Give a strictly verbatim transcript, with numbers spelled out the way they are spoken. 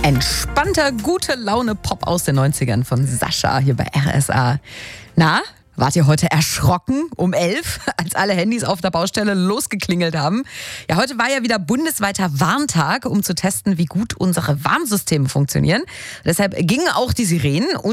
Entspannter, gute Laune Pop aus den neunzigern von Sascha hier bei R S A. Na, wart ihr heute erschrocken um elf, als alle Handys auf der Baustelle losgeklingelt haben? Ja, heute war ja wieder bundesweiter Warntag, um zu testen, wie gut unsere Warnsysteme funktionieren. Deshalb gingen auch die Sirenen.